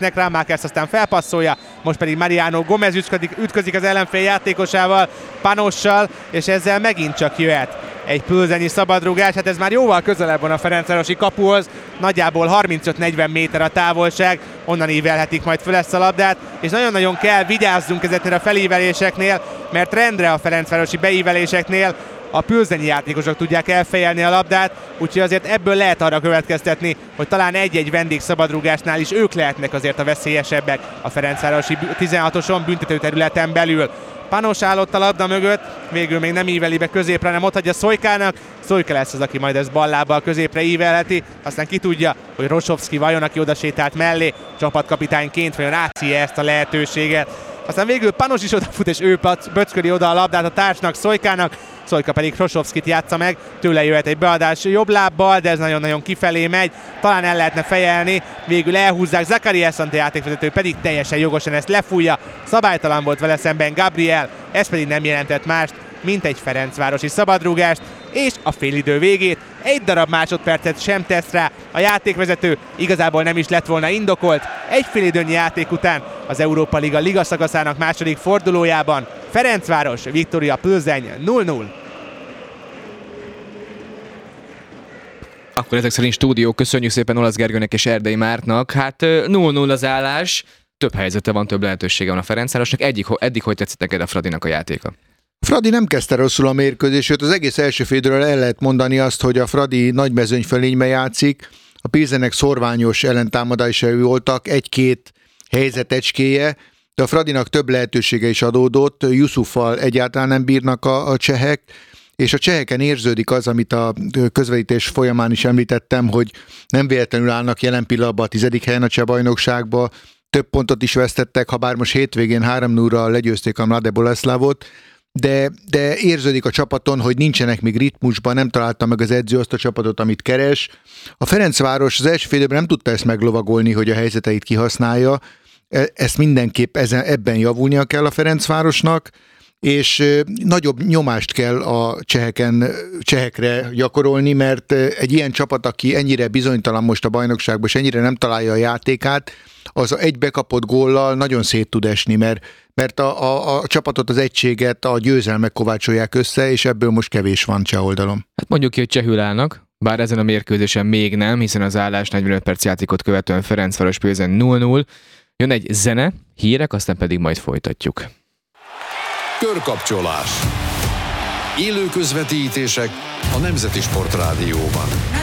Rámákersz aztán felpasszolja, most pedig Mariano Gomez ütközik az ellenfél játékosával, Panossal, és ezzel megint csak jöhet egy Plzenyi szabadrugás. Hát ez már jóval közelebb van a ferencvárosi kapuhoz, nagyjából 35-40 méter a távolság, onnan ívelhetik majd föl ezt a labdát, és nagyon-nagyon kell vigyázzunk ezeknél a felíveléseknél, mert rendre a ferencvárosi beíveléseknél a Plzenyi játékosok tudják elfejelni a labdát, úgyhogy azért ebből lehet arra következtetni, hogy talán egy-egy vendégszabadrúgásnál is ők lehetnek azért a veszélyesebbek a ferencvárosi 16-oson büntetőterületen belül. Panos állott a labda mögött, végül még nem íveli be középre, hanem ott hagyja Szojkának. Szojka lesz az, aki majd ezt ballábbal középre ívelheti, aztán ki tudja, hogy Rosovszki vajon, aki oda sétált mellé, csapatkapitányként vajon átszíje ezt a lehetőséget. Aztán végül Panos is odafut, és ő böcköli oda a labdát a társnak, Szojkának. Szojka pedig Rosovszkit játsza meg, tőle jöhet egy beadás jobb lábbal, de ez nagyon-nagyon kifelé megy, talán el lehetne fejelni, végül elhúzzák, Zakariasszant a játékvezető pedig teljesen jogosan ezt lefújja, szabálytalan volt vele szemben Gabriel, ez pedig nem jelentett mást, mint egy ferencvárosi szabadrúgást, és a félidő végét egy darab másodpercet sem tesz rá a játékvezető, igazából nem is lett volna indokolt. Egy félidőnyi játék után az Európa Liga ligaszakaszának második fordulójában Ferencváros, Viktória Plzeň 0-0. Akkor ezek szerint stúdió, köszönjük szépen Olasz Gergőnek és Erdei Mártnak. Hát 0-0 az állás, több helyzete van, több lehetősége van a Ferencvárosnak. Eddig hogy tetszett neked a Fradinak a játéka? Fradi nem kezdte rosszul a mérkőzést, sőt az egész első félidőről el lehet mondani azt, hogy a Fradi nagy mezőnyfölényben játszik, a Pilzenek szorványos ellentámadásai voltak, egy-két helyzetecskéje, de a Fradinak több lehetősége is adódott, Jusuffal egyáltalán nem bírnak a csehek, és a cseheken érződik az, amit a közvetítés folyamán is említettem, hogy nem véletlenül állnak jelen pillanatban a 10. helyen a cseh bajnokságba, több pontot is vesztettek, ha bár most hétvégén 3-0-ra legyőzték a Mladé Boleslavot, de érződik a csapaton, hogy nincsenek még ritmusban, nem találta meg az edző azt a csapatot, amit keres. A Ferencváros az első félidőben nem tudta ezt meglovagolni, hogy a helyzeteit kihasználja, ezt mindenképp ebben javulnia kell a Ferencvárosnak, és nagyobb nyomást kell a csehekre gyakorolni, mert egy ilyen csapat, aki ennyire bizonytalan most a bajnokságban, és ennyire nem találja a játékát, az egy bekapott góllal nagyon szét tud esni, mert a csapatot, az egységet a győzelmek kovácsolják össze, és ebből most kevés van cseh oldalon. Hát mondjuk ki, hogy csehül állnak, bár ezen a mérkőzésen még nem, hiszen az állás 45 perc játékot követően Ferencváros Plzeň 0-0. Jön egy zene, hírek, aztán pedig majd folytatjuk. Körkapcsolás. Élő közvetítések a Nemzeti Sportrádióban.